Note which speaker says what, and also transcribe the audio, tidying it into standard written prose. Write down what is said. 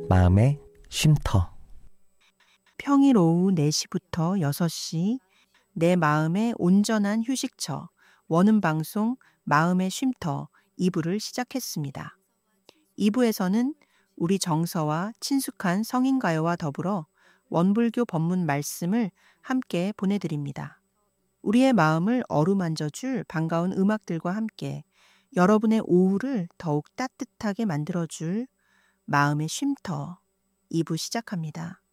Speaker 1: 마음의 쉼터.
Speaker 2: 평일 오후 4시부터 6시 내 마음의 온전한 휴식처 원음 방송 마음의 쉼터 2부를 시작했습니다. 2부에서는 우리 정서와 친숙한 성인가요와 더불어 원불교 법문 말씀을 함께 보내드립니다. 우리의 마음을 어루만져줄 반가운 음악들과 함께 여러분의 오후를 더욱 따뜻하게 만들어줄 마음의 쉼터 2부 시작합니다.